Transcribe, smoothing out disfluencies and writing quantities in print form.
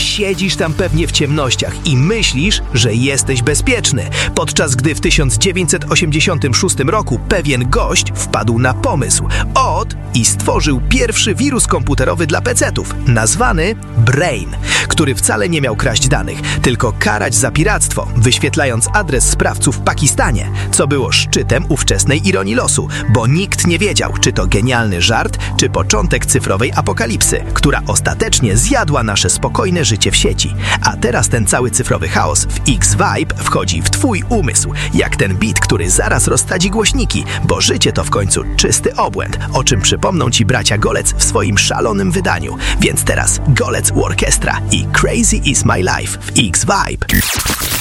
siedzisz tam pewnie w ciemnościach i myślisz, że jesteś bezpieczny, podczas gdy w 1986 roku pewien gość wpadł na pomysł i stworzył pierwszy wirus komputerowy dla pecetów, nazwany Brain, który wcale nie miał kraść danych, tylko karać za piractwo, wyświetlając adres sprawców w Pakistanie, co było szczytem ówczesnej ironii losu, bo nikt nie wiedział, czy to genialny żart, czy początek cyfrowej apokalipsy, która ostatecznie zjadła nasze spokojne życie w sieci. A teraz ten cały cyfrowy chaos w X-Vibe wchodzi w twój umysł, jak ten beat, który zaraz rozstadzi głośniki, bo życie to w końcu czysty obłęd, o czym przypomną ci bracia Golec w swoim szalonym wydaniu. Więc teraz Golec Orchestra i Crazy is my life w X-Vibe.